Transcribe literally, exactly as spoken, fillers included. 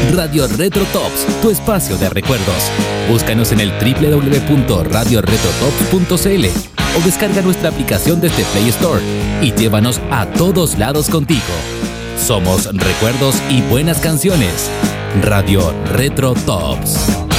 Radio Retro Tops, tu espacio de recuerdos. Búscanos en el doble u doble u doble u punto radio retro tops punto c l o descarga nuestra aplicación desde Play Store y llévanos a todos lados contigo. Somos recuerdos y buenas canciones. Radio Retro Tops.